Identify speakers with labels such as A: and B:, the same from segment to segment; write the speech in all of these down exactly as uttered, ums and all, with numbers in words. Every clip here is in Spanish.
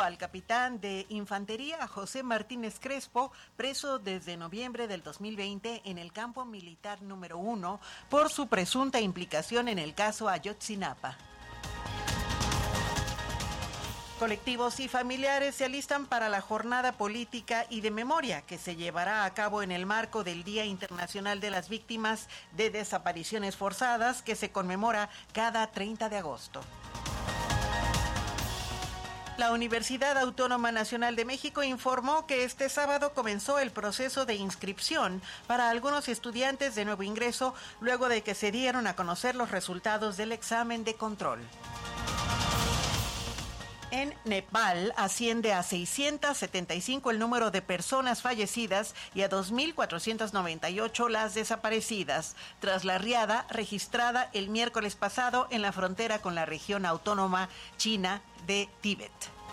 A: al capitán de infantería José Martínez Crespo, preso desde noviembre del dos mil veinte en el campo militar número uno por su presunta implicación en el caso Ayotzinapa. Colectivos y familiares se alistan para la jornada política y de memoria que se llevará a cabo en el marco del Día Internacional de las Víctimas de Desapariciones Forzadas, que se conmemora cada treinta de agosto. La Universidad Autónoma Nacional de México informó que este sábado comenzó el proceso de inscripción para algunos estudiantes de nuevo ingreso luego de que se dieron a conocer los resultados del examen de control. En Nepal asciende a seiscientas setenta y cinco el número de personas fallecidas y a dos mil cuatrocientas noventa y ocho las desaparecidas, tras la riada registrada el miércoles pasado en la frontera con la región autónoma china de Tíbet.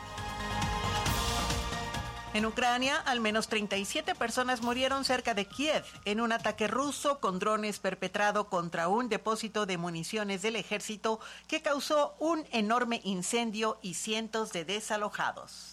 A: En Ucrania, al menos treinta y siete personas murieron cerca de Kiev en un ataque ruso con drones perpetrado contra un depósito de municiones del ejército que causó un enorme incendio y cientos de desalojados.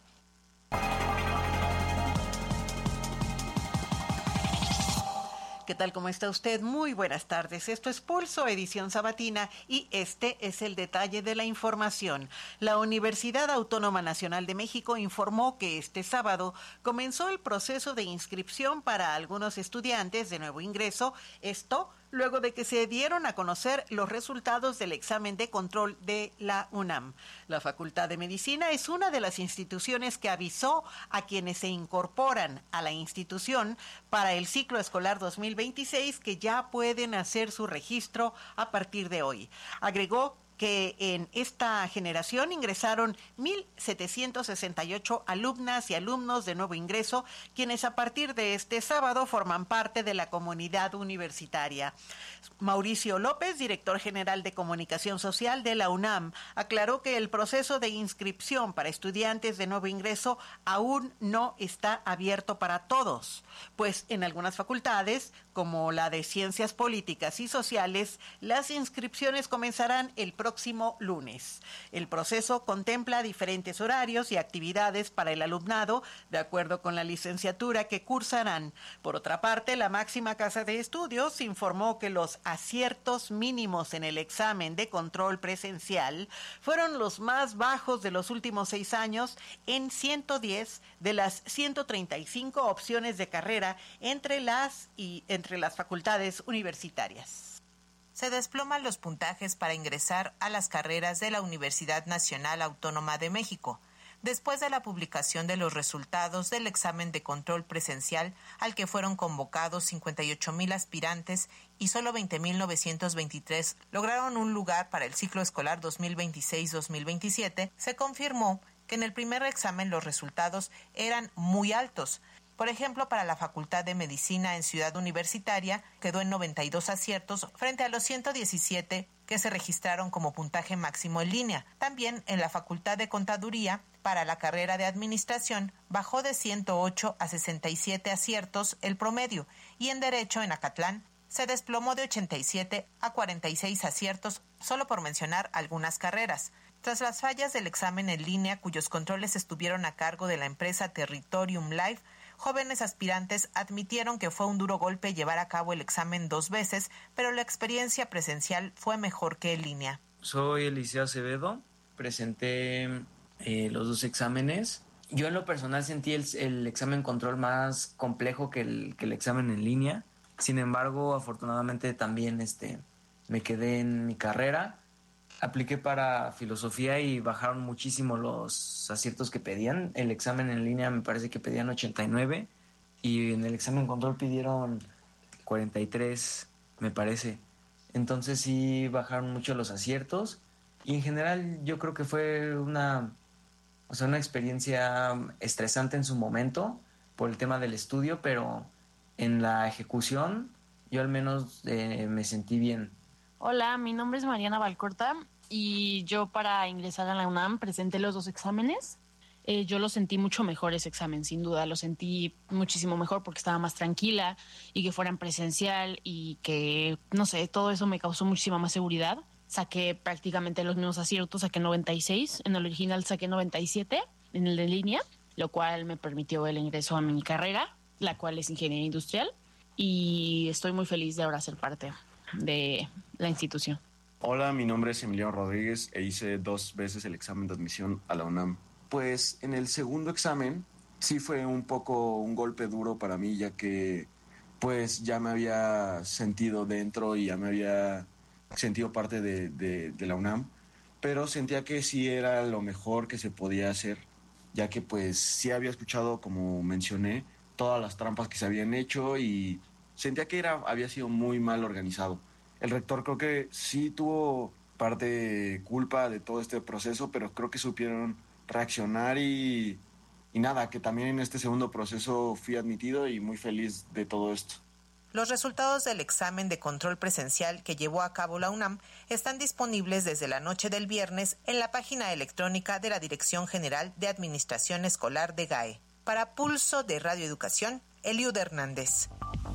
A: ¿Qué tal? ¿Cómo está usted? Muy buenas tardes. Esto es Pulso, edición sabatina, y este es el detalle de la información. La Universidad Autónoma Nacional de México informó que este sábado comenzó el proceso de inscripción para algunos estudiantes de nuevo ingreso, esto luego de que se dieron a conocer los resultados del examen de control de la UNAM. La Facultad de Medicina es una de las instituciones que avisó a quienes se incorporan a la institución para el ciclo escolar dos mil veintiséis que ya pueden hacer su registro a partir de hoy. Agregó que en esta generación ingresaron mil setecientos sesenta y ocho alumnas y alumnos de nuevo ingreso, quienes a partir de este sábado forman parte de la comunidad universitaria. Mauricio López, director general de Comunicación Social de la UNAM, aclaró que el proceso de inscripción para estudiantes de nuevo ingreso aún no está abierto para todos, pues en algunas facultades, como la de Ciencias Políticas y Sociales, las inscripciones comenzarán el próximo lunes. El proceso contempla diferentes horarios y actividades para el alumnado, de acuerdo con la licenciatura que cursarán. Por otra parte, la máxima casa de estudios informó que los aciertos mínimos en el examen de control presencial fueron los más bajos de los últimos seis años en ciento diez de las ciento treinta y cinco opciones de carrera entre las y entre las facultades universitarias.
B: Se desploman los puntajes para ingresar a las carreras de la Universidad Nacional Autónoma de México, después de la publicación de los resultados del examen de control presencial al que fueron convocados cincuenta y ocho mil aspirantes y solo veinte mil novecientos veintitrés lograron un lugar para el ciclo escolar dos mil veintiséis dos mil veintisiete, se confirmó que en el primer examen los resultados eran muy altos. Por ejemplo, para la Facultad de Medicina en Ciudad Universitaria quedó en noventa y dos aciertos frente a los ciento diecisiete que se registraron como puntaje máximo en línea. También en la Facultad de Contaduría, para la carrera de Administración, bajó de ciento ocho a sesenta y siete aciertos el promedio, y en Derecho en Acatlán se desplomó de ochenta y siete a cuarenta y seis aciertos, solo por mencionar algunas carreras. Tras las fallas del examen en línea, cuyos controles estuvieron a cargo de la empresa Territorium Live, jóvenes aspirantes admitieron que fue un duro golpe llevar a cabo el examen dos veces, pero la experiencia presencial fue mejor que en línea.
C: Soy Eliseo Acevedo, presenté eh, los dos exámenes. Yo en lo personal sentí el, el examen control más complejo que el, que el examen en línea. Sin embargo, afortunadamente también este, me quedé en mi carrera. Apliqué para filosofía y bajaron muchísimo los aciertos que pedían. El examen en línea me parece que pedían ochenta y nueve y en el examen control pidieron cuarenta y tres, me parece. Entonces sí bajaron mucho los aciertos y en general yo creo que fue una, o sea, una experiencia estresante en su momento por el tema del estudio, pero en la ejecución yo al menos eh, me sentí bien.
D: Hola, mi nombre es Mariana Valcorta y yo para ingresar a la UNAM presenté los dos exámenes. Eh, yo lo sentí mucho mejor ese examen, sin duda, lo sentí muchísimo mejor porque estaba más tranquila y que fuera en presencial y que, no sé, todo eso me causó muchísima más seguridad. Saqué prácticamente los mismos aciertos, saqué noventa y seis, en el original saqué noventa y siete en el de línea, lo cual me permitió el ingreso a mi carrera, la cual es ingeniería industrial, y estoy muy feliz de ahora ser parte de la institución.
E: Hola, mi nombre es Emiliano Rodríguez e hice dos veces el examen de admisión a la UNAM. Pues en el segundo examen sí fue un poco un golpe duro para mí, ya que pues ya me había sentido dentro y ya me había sentido parte de, de, de la UNAM, pero sentía que sí era lo mejor que se podía hacer, ya que pues sí había escuchado, como mencioné, todas las trampas que se habían hecho y sentía que era, había sido muy mal organizado. El rector creo que sí tuvo parte de culpa de todo este proceso, pero creo que supieron reaccionar y, y nada, que también en este segundo proceso fui admitido y muy feliz de todo esto.
B: Los resultados del examen de control presencial que llevó a cabo la UNAM están disponibles desde la noche del viernes en la página electrónica de la Dirección General de Administración Escolar de G A E. Para Pulso de Radio Educación, Eliud Hernández.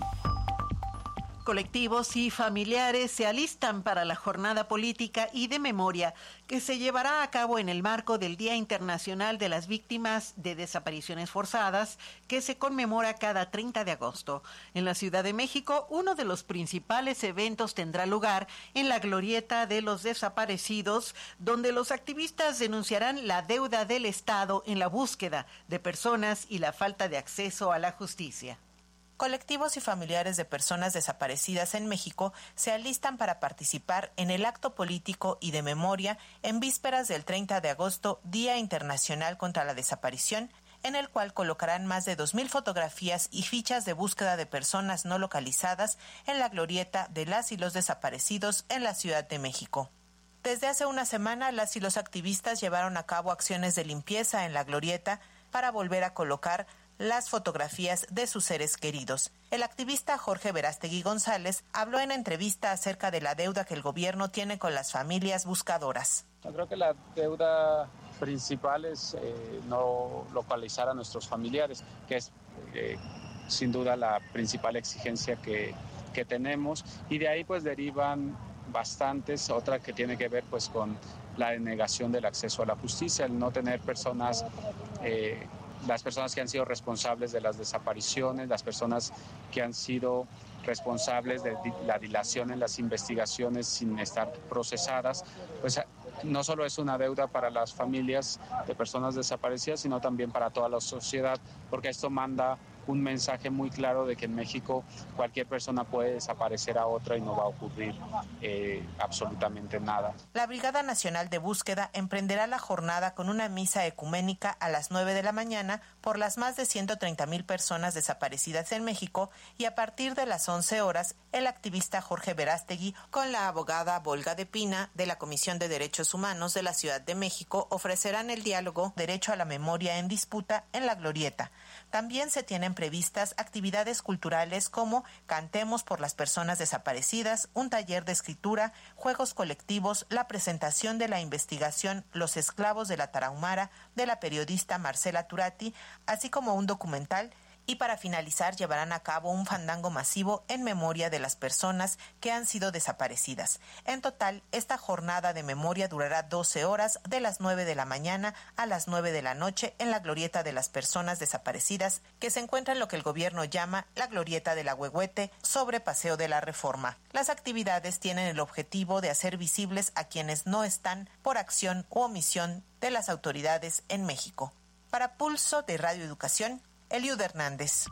A: Colectivos y familiares se alistan para la jornada política y de memoria que se llevará a cabo en el marco del Día Internacional de las Víctimas de Desapariciones Forzadas, que se conmemora cada treinta de agosto. En la Ciudad de México, uno de los principales eventos tendrá lugar en la Glorieta de los Desaparecidos, donde los activistas denunciarán la deuda del Estado en la búsqueda de personas y la falta de acceso a la justicia.
B: Colectivos y familiares de personas desaparecidas en México se alistan para participar en el acto político y de memoria en vísperas del treinta de agosto, Día Internacional contra la Desaparición, en el cual colocarán más de dos mil fotografías y fichas de búsqueda de personas no localizadas en la glorieta de las y los desaparecidos en la Ciudad de México. Desde hace una semana, las y los activistas llevaron a cabo acciones de limpieza en la glorieta para volver a colocar las fotografías de sus seres queridos. El activista Jorge Verástegui González habló en entrevista acerca de la deuda que el gobierno tiene con las familias buscadoras.
F: Yo creo que la deuda principal es eh, no localizar a nuestros familiares, que es eh, sin duda la principal exigencia que, que tenemos, y de ahí pues derivan bastantes, otra que tiene que ver pues con la denegación del acceso a la justicia, el no tener personas eh, las personas que han sido responsables de las desapariciones, las personas que han sido responsables de la dilación en las investigaciones sin estar procesadas, pues no solo es una deuda para las familias de personas desaparecidas, sino también para toda la sociedad, porque esto manda un mensaje muy claro de que en México cualquier persona puede desaparecer a otra y no va a ocurrir eh, absolutamente nada.
B: La Brigada Nacional de Búsqueda emprenderá la jornada con una misa ecuménica a las nueve de la mañana por las más de ciento treinta mil personas desaparecidas en México, y a partir de las once horas, el activista Jorge Verástegui con la abogada Volga de Pina de la Comisión de Derechos Humanos de la Ciudad de México ofrecerán el diálogo Derecho a la Memoria en Disputa en la Glorieta. También se tienen previstas actividades culturales como Cantemos por las Personas Desaparecidas, un taller de escritura, juegos colectivos, la presentación de la investigación Los Esclavos de la Tarahumara de la periodista Marcela Turati, así como un documental. Y para finalizar, llevarán a cabo un fandango masivo en memoria de las personas que han sido desaparecidas. En total, esta jornada de memoria durará doce horas, de las nueve de la mañana a las nueve de la noche, en la Glorieta de las Personas Desaparecidas, que se encuentra en lo que el gobierno llama la Glorieta del Ahuehuete, sobre Paseo de la Reforma. Las actividades tienen el objetivo de hacer visibles a quienes no están por acción u omisión de las autoridades en México. Para Pulso de Radio Educación, Eliud Hernández.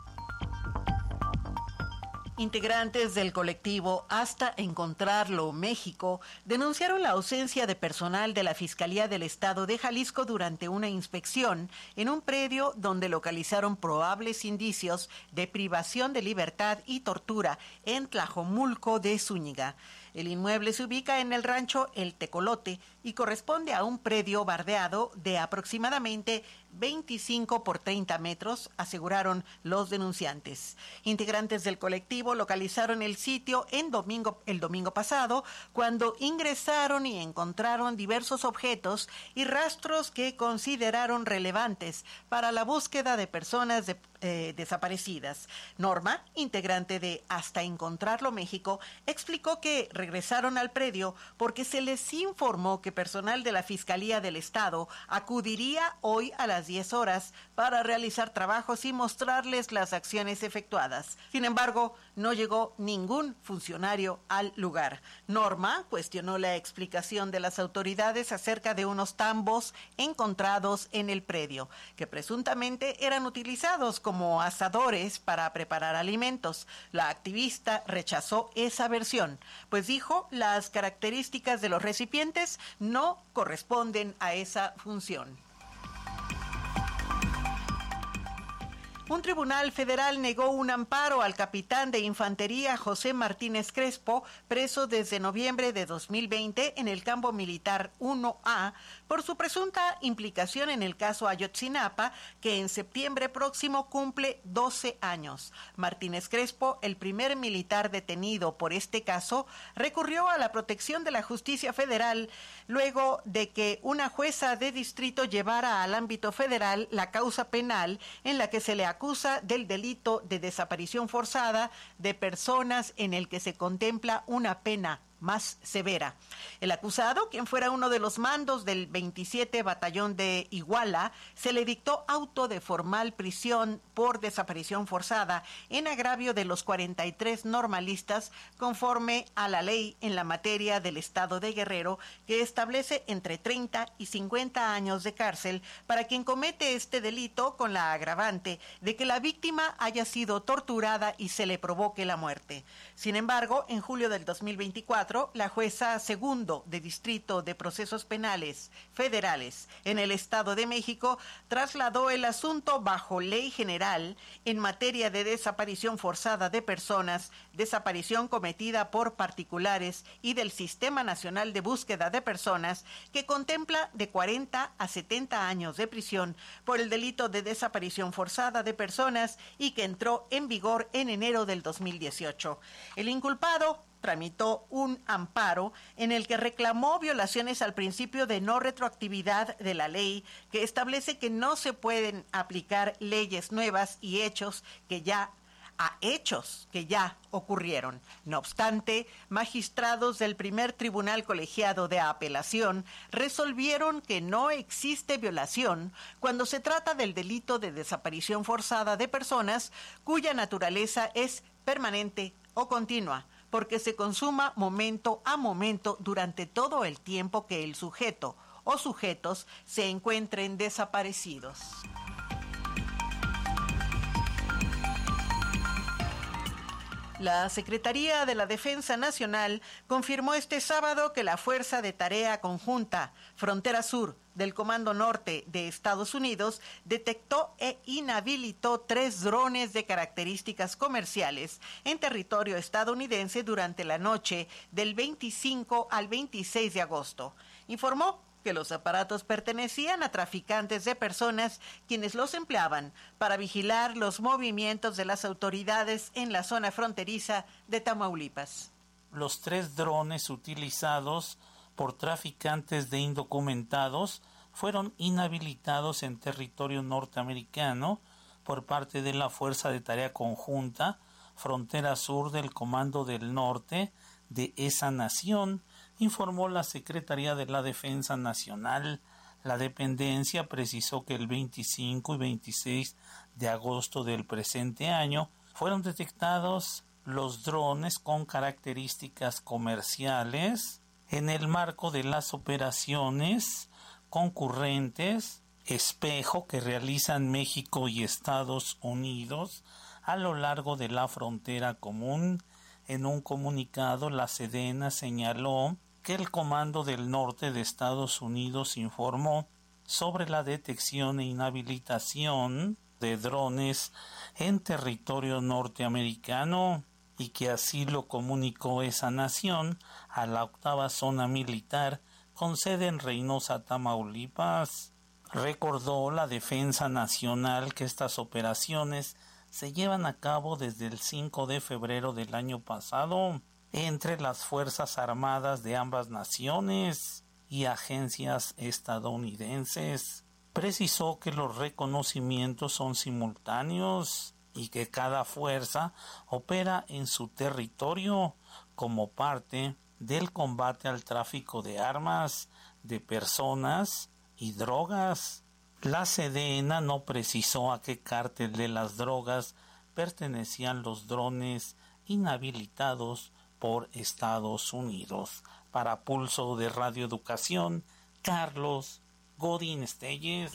A: Integrantes del colectivo Hasta Encontrarlo México denunciaron la ausencia de personal de la Fiscalía del Estado de Jalisco durante una inspección en un predio donde localizaron probables indicios de privación de libertad y tortura en Tlajomulco de Zúñiga. El inmueble se ubica en el rancho El Tecolote y corresponde a un predio bardeado de aproximadamente veinticinco por treinta metros, aseguraron los denunciantes. Integrantes del colectivo localizaron el sitio en domingo, el domingo pasado, cuando ingresaron y encontraron diversos objetos y rastros que consideraron relevantes para la búsqueda de personas de, eh, desaparecidas. Norma, integrante de Hasta Encontrarlo México, explicó que regresaron al predio porque se les informó que que personal de la Fiscalía del Estado acudiría hoy a las diez horas para realizar trabajos y mostrarles las acciones efectuadas. Sin embargo, no llegó ningún funcionario al lugar. Norma cuestionó la explicación de las autoridades acerca de unos tambos encontrados en el predio, que presuntamente eran utilizados como asadores para preparar alimentos. La activista rechazó esa versión, pues dijo las características de los recipientes no corresponden a esa función. Un tribunal federal negó un amparo al capitán de infantería José Martínez Crespo, preso desde noviembre de dos mil veinte en el campo militar uno A, por su presunta implicación en el caso Ayotzinapa, que en septiembre próximo cumple doce años. Martínez Crespo, el primer militar detenido por este caso, recurrió a la protección de la justicia federal luego de que una jueza de distrito llevara al ámbito federal la causa penal en la que se le acusa del delito de desaparición forzada de personas en el que se contempla una pena más severa. El acusado, quien fuera uno de los mandos del veintisiete Batallón de Iguala, se le dictó auto de formal prisión por desaparición forzada en agravio de los cuarenta y tres normalistas conforme a la ley en la materia del Estado de Guerrero, que establece entre treinta y cincuenta años de cárcel para quien comete este delito, con la agravante de que la víctima haya sido torturada y se le provoque la muerte. Sin embargo, en julio del dos mil veinticuatro, la jueza segundo de Distrito de Procesos Penales Federales en el Estado de México trasladó el asunto bajo ley general en materia de desaparición forzada de personas, desaparición cometida por particulares y del Sistema Nacional de Búsqueda de Personas, que contempla de cuarenta a setenta años de prisión por el delito de desaparición forzada de personas y que entró en vigor en enero del dos mil dieciocho. El inculpado tramitó un amparo en el que reclamó violaciones al principio de no retroactividad de la ley, que establece que no se pueden aplicar leyes nuevas y hechos que ya a hechos que ya ocurrieron. No obstante, magistrados del primer tribunal colegiado de apelación resolvieron que no existe violación cuando se trata del delito de desaparición forzada de personas cuya naturaleza es permanente o continua, porque se consuma momento a momento durante todo el tiempo que el sujeto o sujetos se encuentren desaparecidos. La Secretaría de la Defensa Nacional confirmó este sábado que la Fuerza de Tarea Conjunta Frontera Sur del Comando Norte de Estados Unidos detectó e inhabilitó tres drones de características comerciales en territorio estadounidense durante la noche del veinticinco al veintiséis de agosto. Informó que los aparatos pertenecían a traficantes de personas quienes los empleaban para vigilar los movimientos de las autoridades en la zona fronteriza de Tamaulipas.
G: Los tres drones utilizados por traficantes de indocumentados fueron inhabilitados en territorio norteamericano por parte de la Fuerza de Tarea Conjunta Frontera Sur del Comando del Norte de esa nación, informó la Secretaría de la Defensa Nacional. La dependencia precisó que el veinticinco y veintiséis de agosto del presente año fueron detectados los drones con características comerciales en el marco de las operaciones concurrentes Espejo que realizan México y Estados Unidos a lo largo de la frontera común. En un comunicado, la Sedena señaló que el Comando del Norte de Estados Unidos informó sobre la detección e inhabilitación de drones en territorio norteamericano y que así lo comunicó esa nación a la octava zona militar con sede en Reynosa, Tamaulipas. Recordó la Defensa Nacional que estas operaciones se llevan a cabo desde el cinco de febrero del año pasado entre las Fuerzas Armadas de ambas naciones y agencias estadounidenses. Precisó que los reconocimientos son simultáneos y que cada fuerza opera en su territorio como parte del combate al tráfico de armas, de personas y drogas. La Sedena no precisó a qué cártel de las drogas pertenecían los drones inhabilitados por Estados Unidos. Para Pulso de Radio Educación, Carlos Godín Estelles.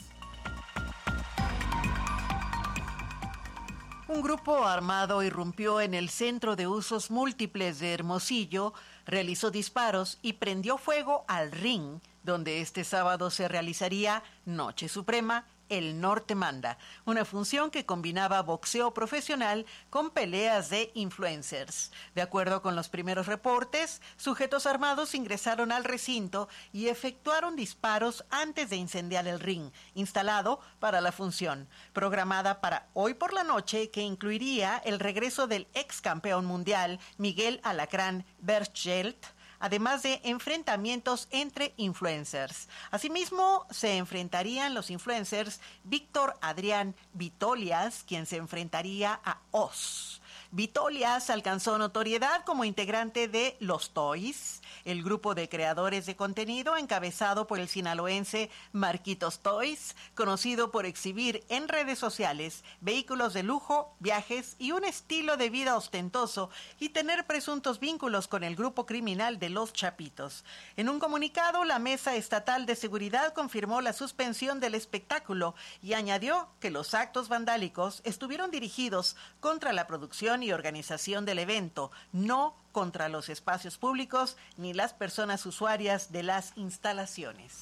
A: Un grupo armado irrumpió en el Centro de Usos Múltiples de Hermosillo, realizó disparos y prendió fuego al ring, donde este sábado se realizaría Noche Suprema, El Norte Manda, una función que combinaba boxeo profesional con peleas de influencers. De acuerdo con los primeros reportes, sujetos armados ingresaron al recinto y efectuaron disparos antes de incendiar el ring, instalado para la función, programada para hoy por la noche, que incluiría el regreso del ex campeón mundial Miguel Alacrán Berchelt, además de enfrentamientos entre influencers. Asimismo, se enfrentarían los influencers Víctor Adrián Vitolias, quien se enfrentaría a Oz. Vitolias alcanzó notoriedad como integrante de Los Toys, el grupo de creadores de contenido encabezado por el sinaloense Marquitos Toys, conocido por exhibir en redes sociales vehículos de lujo, viajes y un estilo de vida ostentoso, y tener presuntos vínculos con el grupo criminal de Los Chapitos. En un comunicado, la Mesa Estatal de Seguridad confirmó la suspensión del espectáculo y añadió que los actos vandálicos estuvieron dirigidos contra la producción y organización del evento, no contra los espacios públicos ni las personas usuarias de las instalaciones.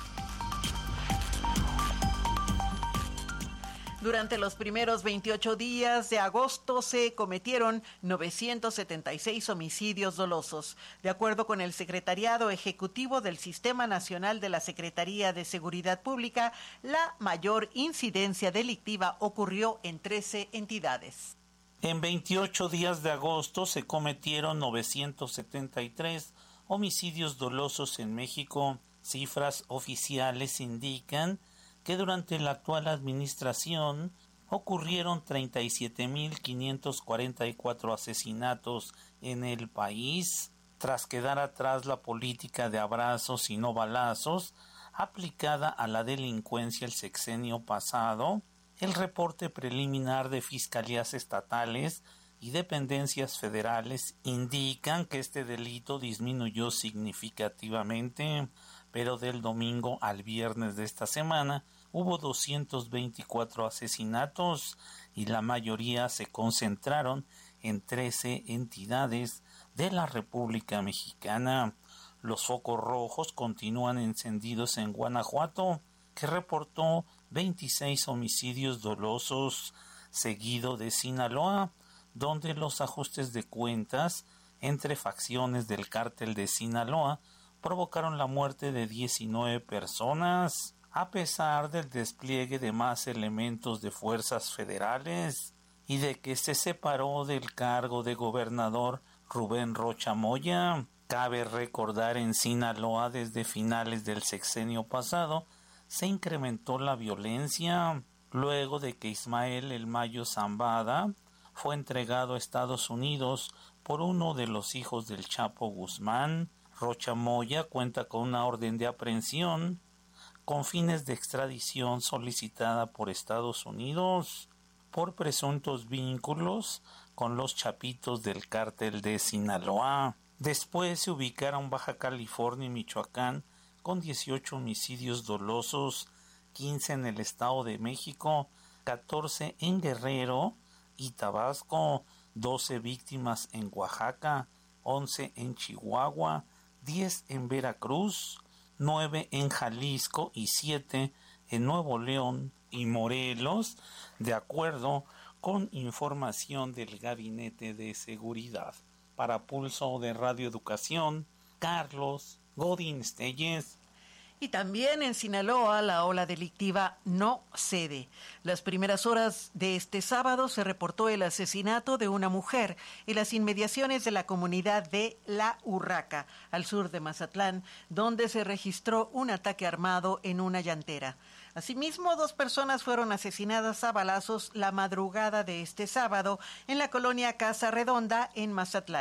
A: Durante los primeros veintiocho días de agosto se cometieron novecientos setenta y seis homicidios dolosos. De acuerdo con el Secretariado Ejecutivo del Sistema Nacional de la Secretaría de Seguridad Pública, la mayor incidencia delictiva ocurrió en trece entidades.
G: En veintiocho días de agosto se cometieron novecientos setenta y tres homicidios dolosos en México. Cifras oficiales indican que durante la actual administración ocurrieron treinta y siete mil quinientos cuarenta y cuatro asesinatos en el país, tras quedar atrás la política de abrazos y no balazos aplicada a la delincuencia el sexenio pasado. El reporte preliminar de fiscalías estatales y dependencias federales indican que este delito disminuyó significativamente, pero del domingo al viernes de esta semana hubo doscientos veinticuatro asesinatos y la mayoría se concentraron en trece entidades de la República Mexicana. Los focos rojos continúan encendidos en Guanajuato, que reportó veintiséis homicidios dolosos, seguido de Sinaloa, donde los ajustes de cuentas entre facciones del cártel de Sinaloa provocaron la muerte de diecinueve personas, a pesar del despliegue de más elementos de fuerzas federales y de que se separó del cargo de gobernador Rubén Rocha Moya. Cabe recordar, en Sinaloa desde finales del sexenio pasado se incrementó la violencia luego de que Ismael El Mayo Zambada fue entregado a Estados Unidos por uno de los hijos del Chapo Guzmán. Rocha Moya cuenta con una orden de aprehensión con fines de extradición solicitada por Estados Unidos por presuntos vínculos con los chapitos del cártel de Sinaloa. Después se ubicaron Baja California y Michoacán con dieciocho homicidios dolosos, quince en el Estado de México, catorce en Guerrero y Tabasco, doce víctimas en Oaxaca, once en Chihuahua, diez en Veracruz, nueve en Jalisco y siete en Nuevo León y Morelos, de acuerdo con información del Gabinete de Seguridad. Para Pulso de Radio Educación, Carlos Godín Estelles.
A: Y también en Sinaloa la ola delictiva no cede. Las primeras horas de este sábado se reportó el asesinato de una mujer en las inmediaciones de la comunidad de La Urraca, al sur de Mazatlán, donde se registró un ataque armado en una llantera. Asimismo, dos personas fueron asesinadas a balazos la madrugada de este sábado en la colonia Casa Redonda, en Mazatlán.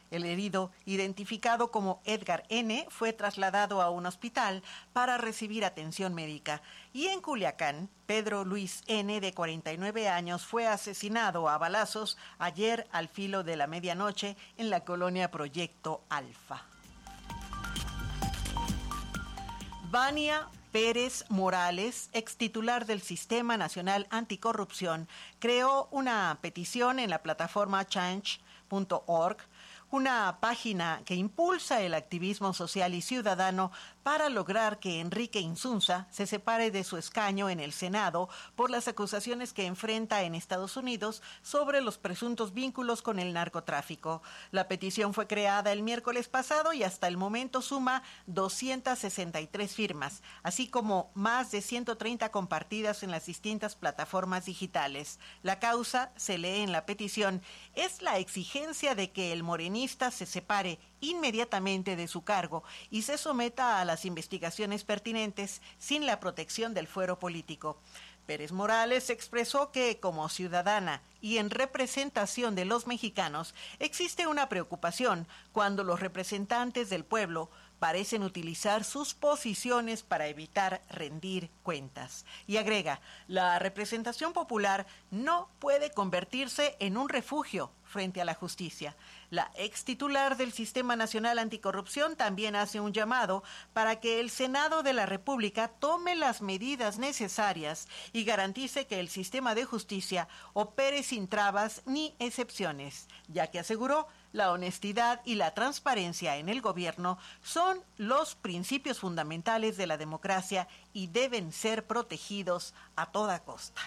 A: El herido, identificado como Edgar N., fue trasladado a un hospital para recibir atención médica. Y en Culiacán, Pedro Luis N., de cuarenta y nueve años, fue asesinado a balazos ayer al filo de la medianoche en la colonia Proyecto Alfa. Vania Pérez Morales, ex titular del Sistema Nacional Anticorrupción, creó una petición en la plataforma change punto org, una página que impulsa el activismo social y ciudadano para lograr que Enrique Insunza se separe de su escaño en el Senado por las acusaciones que enfrenta en Estados Unidos sobre los presuntos vínculos con el narcotráfico. La petición fue creada el miércoles pasado y hasta el momento suma doscientas sesenta y tres firmas, así como más de ciento treinta compartidas en las distintas plataformas digitales. La causa, se lee en la petición, es la exigencia de que el morenista se separe inmediatamente de su cargo y se someta a las investigaciones pertinentes sin la protección del fuero político. Pérez Morales expresó que, como ciudadana y en representación de los mexicanos, existe una preocupación cuando los representantes del pueblo parecen utilizar sus posiciones para evitar rendir cuentas. Y agrega, la representación popular no puede convertirse en un refugio frente a la justicia. La ex titular del Sistema Nacional Anticorrupción también hace un llamado para que el Senado de la República tome las medidas necesarias y garantice que el sistema de justicia opere sin trabas ni excepciones, ya que aseguró la honestidad y la transparencia en el gobierno son los principios fundamentales de la democracia y deben ser protegidos a toda costa.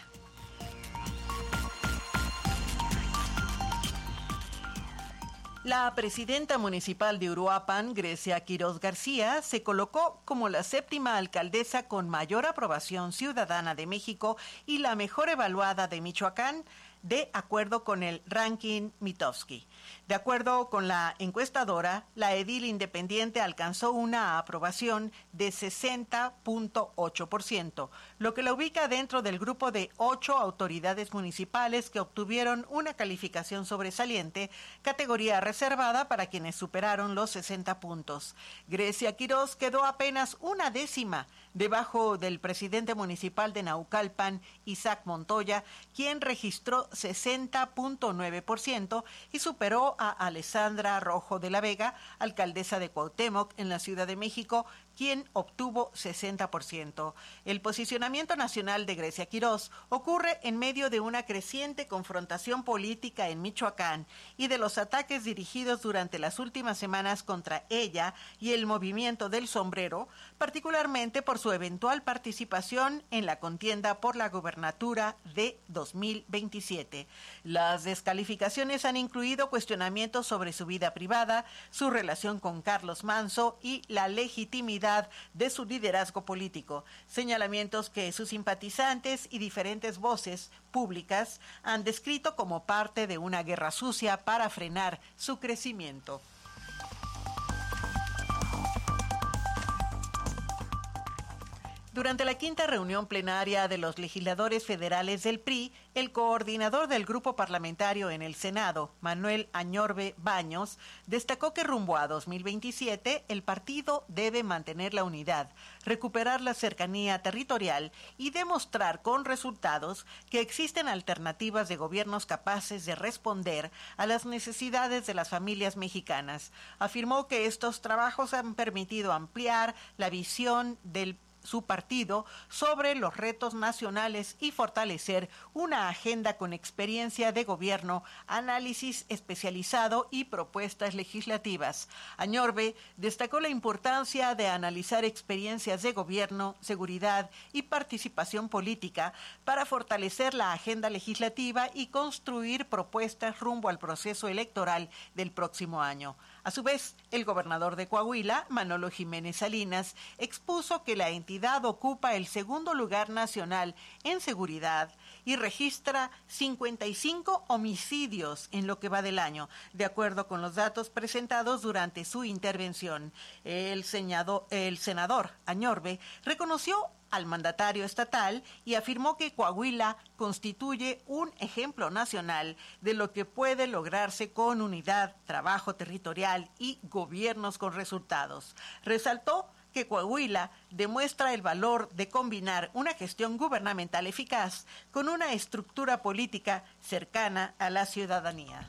A: La presidenta municipal de Uruapan, Grecia Quiroz García, se colocó como la séptima alcaldesa con mayor aprobación ciudadana de México y la mejor evaluada de Michoacán, de acuerdo con el ranking Mitofsky. De acuerdo con la encuestadora, la edil independiente alcanzó una aprobación de sesenta punto ocho por ciento, lo que la ubica dentro del grupo de ocho autoridades municipales que obtuvieron una calificación sobresaliente, categoría reservada para quienes superaron los sesenta puntos. Grecia Quiroz quedó apenas una décima debajo del presidente municipal de Naucalpan, Isaac Montoya, quien registró sesenta punto nueve por ciento y superó a Alessandra Rojo de la Vega, alcaldesa de Cuauhtémoc en la Ciudad de México, quien obtuvo sesenta por ciento. El posicionamiento nacional de Grecia Quiroz ocurre en medio de una creciente confrontación política en Michoacán y de los ataques dirigidos durante las últimas semanas contra ella y el movimiento del sombrero, particularmente por su eventual participación en la contienda por la gubernatura de dos mil veintisiete. Las descalificaciones han incluido cuestionamientos sobre su vida privada, su relación con Carlos Manzo y la legitimidad de su liderazgo político, señalamientos que sus simpatizantes y diferentes voces públicas han descrito como parte de una guerra sucia para frenar su crecimiento. Durante la quinta reunión plenaria de los legisladores federales del P R I, el coordinador del grupo parlamentario en el Senado, Manuel Añorbe Baños, destacó que rumbo a dos mil veintisiete el partido debe mantener la unidad, recuperar la cercanía territorial y demostrar con resultados que existen alternativas de gobiernos capaces de responder a las necesidades de las familias mexicanas. Afirmó que estos trabajos han permitido ampliar la visión del su partido sobre los retos nacionales y fortalecer una agenda con experiencia de gobierno, análisis especializado y propuestas legislativas. Añorbe destacó la importancia de analizar experiencias de gobierno, seguridad y participación política para fortalecer la agenda legislativa y construir propuestas rumbo al proceso electoral del próximo año. A su vez, el gobernador de Coahuila, Manolo Jiménez Salinas, expuso que la entidad ocupa el segundo lugar nacional en seguridad y registra cincuenta y cinco homicidios en lo que va del año, de acuerdo con los datos presentados durante su intervención. El, señado, el senador Añorbe reconoció al mandatario estatal y afirmó que Coahuila constituye un ejemplo nacional de lo que puede lograrse con unidad, trabajo territorial y gobiernos con resultados. Resaltó que Coahuila demuestra el valor de combinar una gestión gubernamental eficaz con una estructura política cercana a la ciudadanía.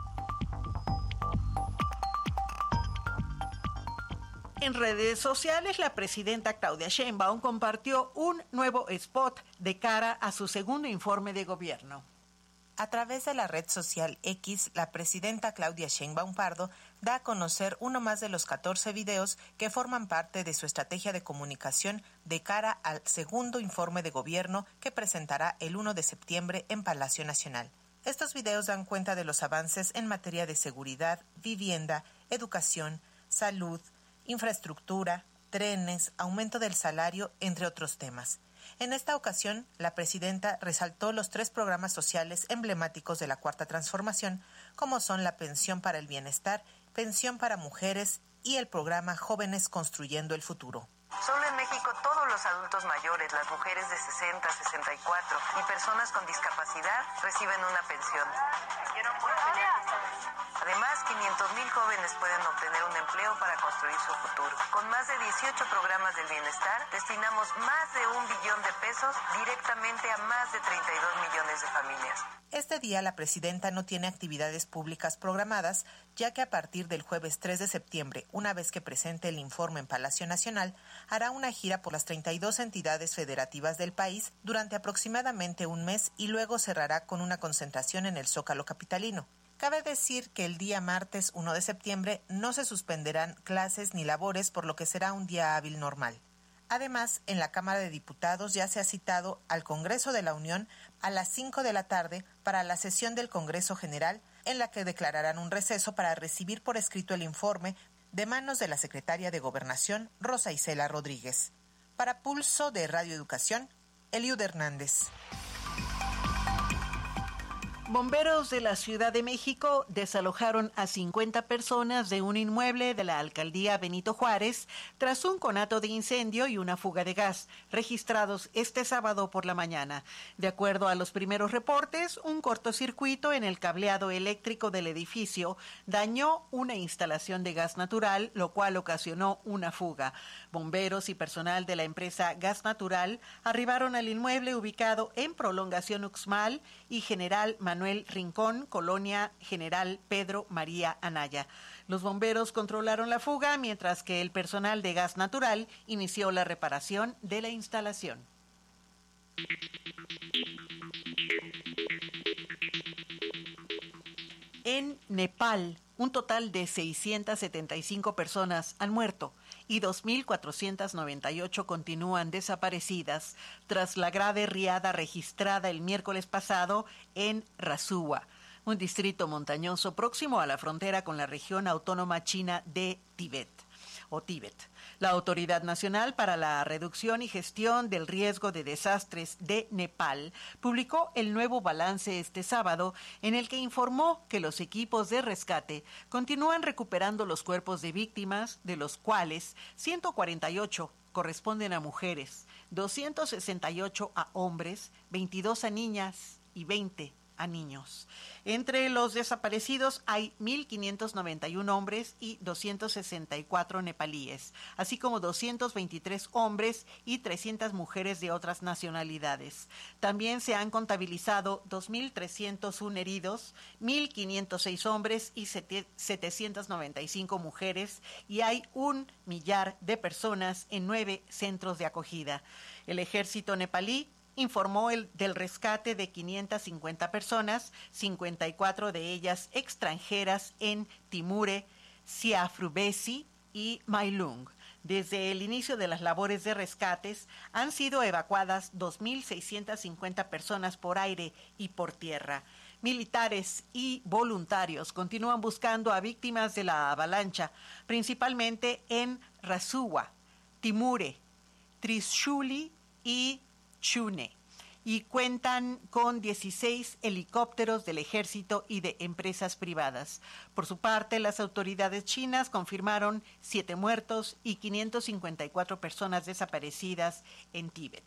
A: En redes sociales, la presidenta Claudia Sheinbaum compartió un nuevo spot de cara a su segundo informe de gobierno.
B: A través de la red social X, la presidenta Claudia Sheinbaum Pardo da a conocer uno más de los catorce videos que forman parte de su estrategia de comunicación de cara al segundo informe de gobierno que presentará el primero de septiembre en Palacio Nacional. Estos videos dan cuenta de los avances en materia de seguridad, vivienda, educación, salud, infraestructura, trenes, aumento del salario, entre otros temas. En esta ocasión, la presidenta resaltó los tres programas sociales emblemáticos de la Cuarta Transformación, como son la Pensión para el Bienestar, Pensión para Mujeres y el programa Jóvenes Construyendo el Futuro.
H: Solo en México todos los adultos mayores, las mujeres de sesenta, sesenta y cuatro y personas con discapacidad reciben una pensión. Además, quinientos mil jóvenes pueden obtener un empleo para construir su futuro. Con más de dieciocho programas del bienestar, destinamos más de un billón de pesos directamente a más de treinta y dos millones de familias.
B: Este día la presidenta no tiene actividades públicas programadas, ya que a partir del jueves tres de septiembre, una vez que presente el informe en Palacio Nacional, hará una gira por las treinta y dos entidades federativas del país durante aproximadamente un mes y luego cerrará con una concentración en el Zócalo capitalino. Cabe decir que el día martes primero de septiembre no se suspenderán clases ni labores, por lo que será un día hábil normal. Además, en la Cámara de Diputados ya se ha citado al Congreso de la Unión a las cinco de la tarde para la sesión del Congreso General, en la que declararán un receso para recibir por escrito el informe de manos de la secretaria de Gobernación, Rosa Isela Rodríguez. Para Pulso de Radio Educación, Eliud Hernández.
A: Bomberos de la Ciudad de México desalojaron a cincuenta personas de un inmueble de la alcaldía Benito Juárez tras un conato de incendio y una fuga de gas registrados este sábado por la mañana. De acuerdo a los primeros reportes, un cortocircuito en el cableado eléctrico del edificio dañó una instalación de gas natural, lo cual ocasionó una fuga. Bomberos y personal de la empresa Gas Natural arribaron al inmueble ubicado en Prolongación Uxmal y General Manuel Rincón, Colonia General Pedro María Anaya. Los bomberos controlaron la fuga, mientras que el personal de Gas Natural inició la reparación de la instalación. En Nepal, un total de seiscientas setenta y cinco personas han muerto y dos mil cuatrocientas noventa y ocho continúan desaparecidas tras la grave riada registrada el miércoles pasado en Rasuwa, un distrito montañoso próximo a la frontera con la región autónoma china de Tíbet o Tíbet. La Autoridad Nacional para la Reducción y Gestión del Riesgo de Desastres de Nepal publicó el nuevo balance este sábado, en el que informó que los equipos de rescate continúan recuperando los cuerpos de víctimas, de los cuales ciento cuarenta y ocho corresponden a mujeres, doscientos sesenta y ocho a hombres, veintidós a niñas y veinte a niños. Entre los desaparecidos hay mil quinientos noventa y uno hombres y doscientos sesenta y cuatro nepalíes, así como doscientos veintitrés hombres y trescientas mujeres de otras nacionalidades. También se han contabilizado dos mil trescientos uno heridos, mil quinientos seis hombres y setecientas noventa y cinco mujeres, y hay un millar de personas en nueve centros de acogida. El ejército nepalí informó el, del rescate de quinientas cincuenta personas, cincuenta y cuatro de ellas extranjeras en Timure, Siafrubesi y Mailung. Desde el inicio de las labores de rescates han sido evacuadas dos mil seiscientas cincuenta personas por aire y por tierra. Militares y voluntarios continúan buscando a víctimas de la avalancha, principalmente en Rasuwa, Timure, Trishuli y Chune. y cuentan con dieciséis helicópteros del ejército y de empresas privadas. Por su parte, las autoridades chinas confirmaron siete muertos y quinientas cincuenta y cuatro personas desaparecidas en Tíbet.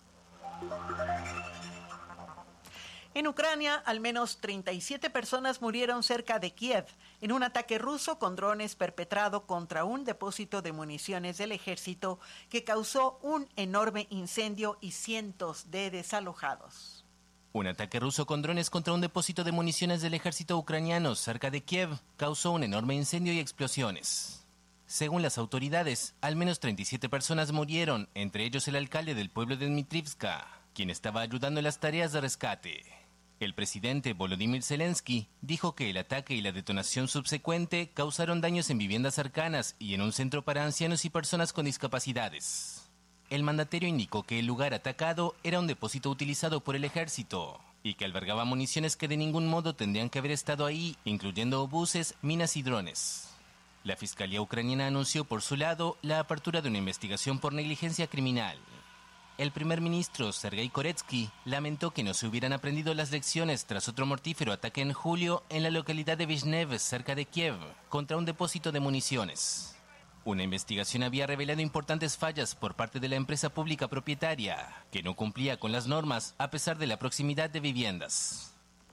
A: En Ucrania, al menos treinta y siete personas murieron cerca de Kiev en un ataque ruso con drones perpetrado contra un depósito de municiones del ejército que causó un enorme incendio y cientos de desalojados.
I: Un ataque ruso con drones contra un depósito de municiones del ejército ucraniano cerca de Kiev causó un enorme incendio y explosiones. Según las autoridades, al menos treinta y siete personas murieron, entre ellos el alcalde del pueblo de Dmitrivska, quien estaba ayudando en las tareas de rescate. El presidente Volodymyr Zelensky dijo que el ataque y la detonación subsecuente causaron daños en viviendas cercanas y en un centro para ancianos y personas con discapacidades. El mandatario indicó que el lugar atacado era un depósito utilizado por el ejército y que albergaba municiones que de ningún modo tendrían que haber estado ahí, incluyendo obuses, minas y drones. La Fiscalía ucraniana anunció por su lado la apertura de una investigación por negligencia criminal. El primer ministro, Sergei Koretsky, lamentó que no se hubieran aprendido las lecciones tras otro mortífero ataque en julio en la localidad de Vizhnev, cerca de Kiev, contra un depósito de municiones. Una investigación había revelado importantes fallas por parte de la empresa pública propietaria, que no cumplía con las normas a pesar de la proximidad de viviendas.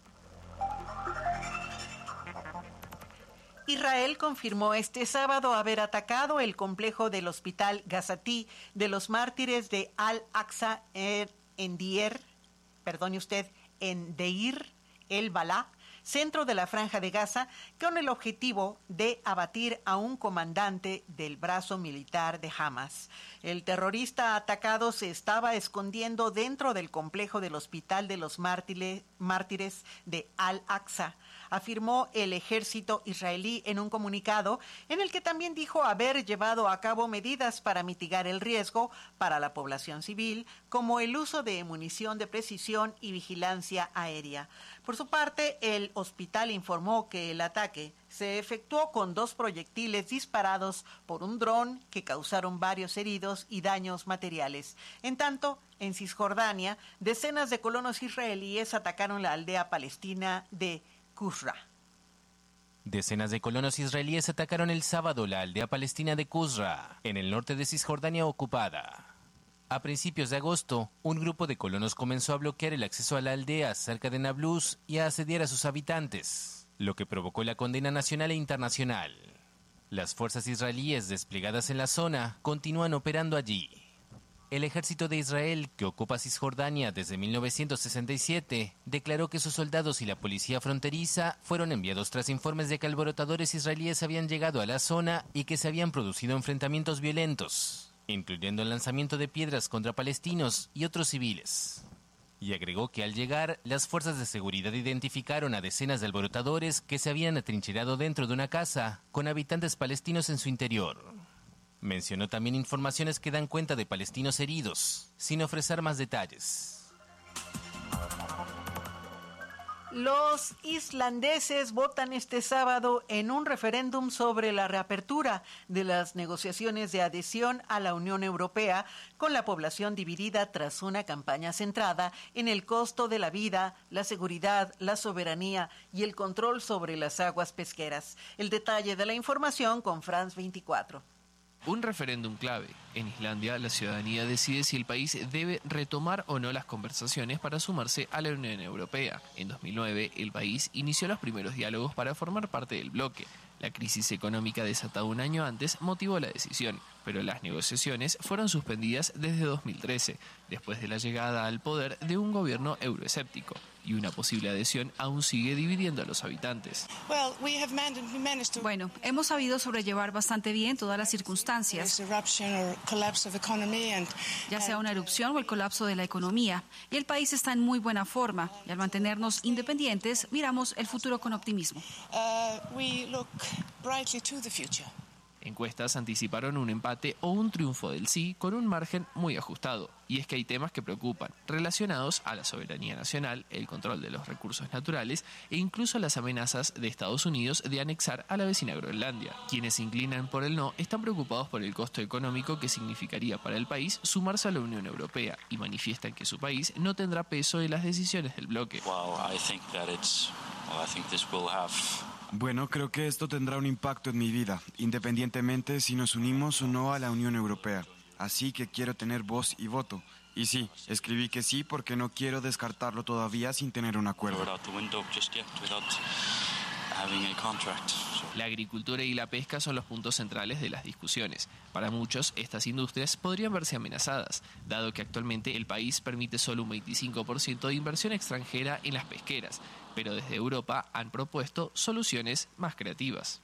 A: Israel confirmó este sábado haber atacado el complejo del hospital Gazatí de los mártires de Al-Aqsa en Deir, perdone usted, en Deir el-Balá, centro de la Franja de Gaza, con el objetivo de abatir a un comandante del brazo militar de Hamas. El terrorista atacado se estaba escondiendo dentro del complejo del hospital de los mártires de Al-Aqsa, afirmó el ejército israelí en un comunicado en el que también dijo haber llevado a cabo medidas para mitigar el riesgo para la población civil, como el uso de munición de precisión y vigilancia aérea. Por su parte, el hospital informó que el ataque se efectuó con dos proyectiles disparados por un dron que causaron varios heridos y daños materiales. En tanto, en Cisjordania, decenas de colonos israelíes atacaron la aldea palestina de Qusra.
I: Decenas de colonos israelíes atacaron el sábado la aldea palestina de Qusra, en el norte de Cisjordania ocupada. A principios de agosto, un grupo de colonos comenzó a bloquear el acceso a la aldea cerca de Nablus y a asediar a sus habitantes, lo que provocó la condena nacional e internacional. Las fuerzas israelíes desplegadas en la zona continúan operando allí. El ejército de Israel, que ocupa Cisjordania desde mil novecientos sesenta y siete, declaró que sus soldados y la policía fronteriza fueron enviados tras informes de que alborotadores israelíes habían llegado a la zona y que se habían producido enfrentamientos violentos, incluyendo el lanzamiento de piedras contra palestinos y otros civiles. Y agregó que al llegar, las fuerzas de seguridad identificaron a decenas de alborotadores que se habían atrincherado dentro de una casa, con habitantes palestinos en su interior. Mencionó también informaciones que dan cuenta de palestinos heridos, sin ofrecer más detalles.
A: Los islandeses votan este sábado en un referéndum sobre la reapertura de las negociaciones de adhesión a la Unión Europea, con la población dividida tras una campaña centrada en el costo de la vida, la seguridad, la soberanía y el control sobre las aguas pesqueras. El detalle de la información con France veinticuatro.
J: Un referéndum clave. En Islandia, la ciudadanía decide si el país debe retomar o no las conversaciones para sumarse a la Unión Europea. En dos mil nueve, el país inició los primeros diálogos para formar parte del bloque. La crisis económica desatada un año antes motivó la decisión, pero las negociaciones fueron suspendidas desde dos mil trece, después de la llegada al poder de un gobierno euroescéptico, y una posible adhesión aún sigue dividiendo a los habitantes.
K: Bueno, hemos sabido sobrellevar bastante bien todas las circunstancias, ya sea una erupción o el colapso de la economía, y el país está en muy buena forma, y al mantenernos independientes, miramos el futuro con optimismo.
J: Encuestas anticiparon un empate o un triunfo del sí con un margen muy ajustado. Y es que hay temas que preocupan, relacionados a la soberanía nacional, el control de los recursos naturales e incluso las amenazas de Estados Unidos de anexar a la vecina Groenlandia. Quienes se inclinan por el no están preocupados por el costo económico que significaría para el país sumarse a la Unión Europea y manifiestan que su país no tendrá peso en las decisiones del bloque.
L: Well, I think that it's, well, I think this will have...
M: Bueno, creo que esto tendrá un impacto en mi vida, independientemente si nos unimos o no a la Unión Europea. Así que quiero tener voz y voto. Y sí, escribí que sí porque no quiero descartarlo todavía sin tener un acuerdo.
J: La agricultura y la pesca son los puntos centrales de las discusiones. Para muchos, estas industrias podrían verse amenazadas, dado que actualmente el país permite solo un veinticinco por ciento de inversión extranjera en las pesqueras, pero desde Europa han propuesto soluciones más creativas.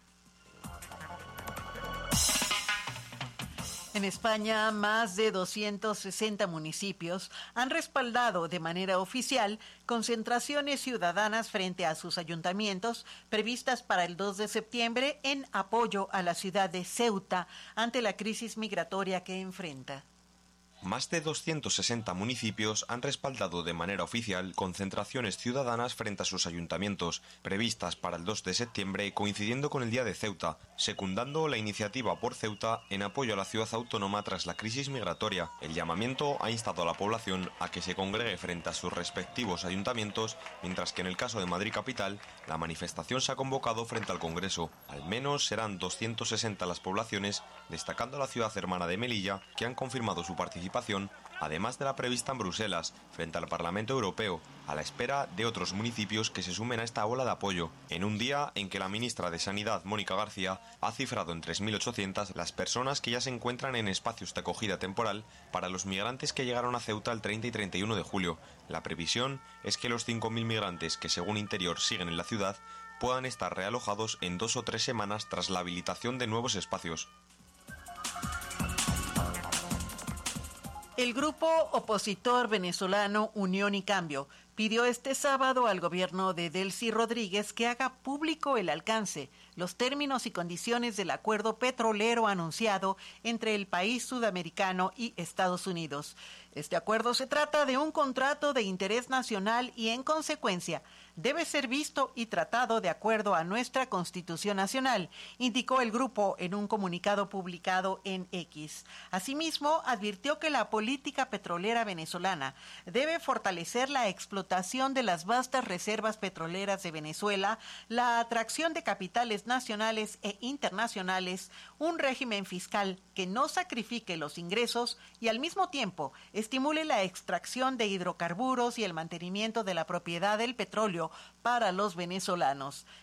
A: En España, más de doscientos sesenta municipios han respaldado de manera oficial concentraciones ciudadanas frente a sus ayuntamientos previstas para el dos de septiembre en apoyo a la ciudad de Ceuta ante la crisis migratoria que enfrenta.
N: Más de doscientos sesenta municipios han respaldado de manera oficial concentraciones ciudadanas frente a sus ayuntamientos, previstas para el dos de septiembre, coincidiendo con el Día de Ceuta, secundando la iniciativa por Ceuta en apoyo a la ciudad autónoma tras la crisis migratoria. El llamamiento ha instado a la población a que se congregue frente a sus respectivos ayuntamientos, mientras que en el caso de Madrid capital, la manifestación se ha convocado frente al Congreso. Al menos serán doscientos sesenta las poblaciones, destacando la ciudad hermana de Melilla, que han confirmado su participación, además de la prevista en Bruselas, frente al Parlamento Europeo, a la espera de otros municipios que se sumen a esta ola de apoyo, en un día en que la ministra de Sanidad, Mónica García, ha cifrado en tres mil ochocientas las personas que ya se encuentran en espacios de acogida temporal para los migrantes que llegaron a Ceuta el treinta y treinta y uno de julio. La previsión es que los cinco mil migrantes que según Interior siguen en la ciudad puedan estar realojados en dos o tres semanas tras la habilitación de nuevos espacios.
A: El grupo opositor venezolano Unión y Cambio pidió este sábado al gobierno de Delcy Rodríguez que haga público el alcance, los términos y condiciones del acuerdo petrolero anunciado entre el país sudamericano y Estados Unidos. Este acuerdo se trata de un contrato de interés nacional y, en consecuencia, debe ser visto y tratado de acuerdo a nuestra Constitución Nacional, indicó el grupo en un comunicado publicado en X. Asimismo, advirtió que la política petrolera venezolana debe fortalecer la explotación de las vastas reservas petroleras de Venezuela, la atracción de capitales nacionales e internacionales, un régimen fiscal que no sacrifique los ingresos y al mismo tiempo estimule la extracción de hidrocarburos y el mantenimiento de la propiedad del petróleo para los venezolanos.